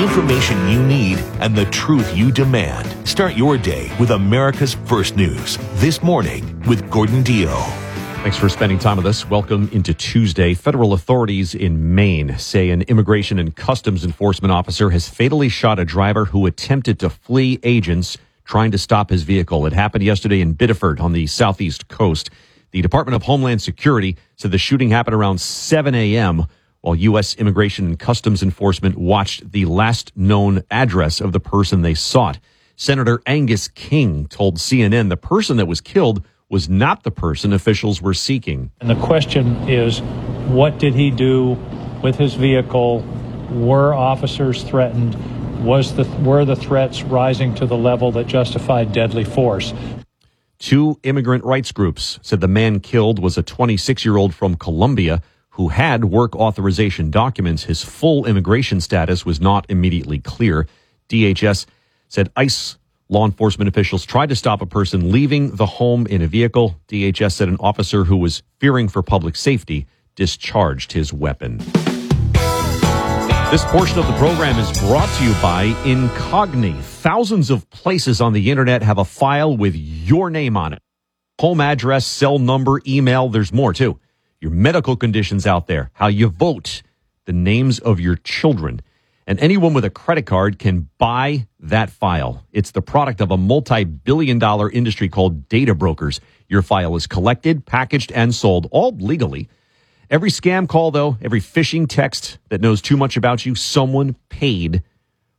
information you need and the truth you demand. Start your day with America's First News. This Morning with Gordon Dio. Thanks for spending time with us. Welcome into Tuesday. Federal authorities in Maine say an immigration and customs enforcement officer has fatally shot a driver who attempted to flee agents trying to stop his vehicle. It happened yesterday in Biddeford on the southeast coast. The Department of Homeland Security said the shooting happened around 7 a.m. while U.S. Immigration and Customs Enforcement watched the last known address of the person they sought. Senator Angus King told CNN the person that was killed was not the person officials were seeking. And the question is, what did he do with his vehicle? Were officers threatened? Were the threats rising to the level that justified deadly force? Two immigrant rights groups said the man killed was a 26-year-old from Colombia who had work authorization documents. His full immigration status was not immediately clear. DHS said ICE law enforcement officials tried to stop a person leaving the home in a vehicle. DHS said an officer who was fearing for public safety discharged his weapon. This portion of the program is brought to you by Incogni. Thousands of places on the internet have a file with your name on it. Home address, cell number, email, there's more too. Your medical conditions out there, how you vote, the names of your children. And anyone with a credit card can buy that file. It's the product of a multi-billion-dollar industry called data brokers. Your file is collected, packaged, and sold, all legally. Every scam call, though, every phishing text that knows too much about you, someone paid